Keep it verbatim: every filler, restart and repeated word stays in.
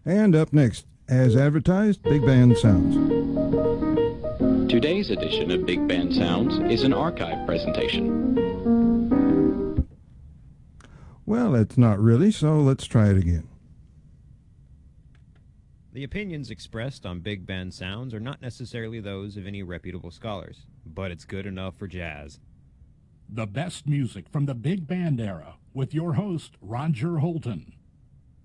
And up next, as advertised, Big Band Sounds. Today's edition of Big Band Sounds is an archive presentation. Well, it's not really, so let's try it again. The opinions expressed on Big Band Sounds are not necessarily those of any reputable scholars, but it's good enough for jazz. The best music from the big band era with your host, Roger Holton.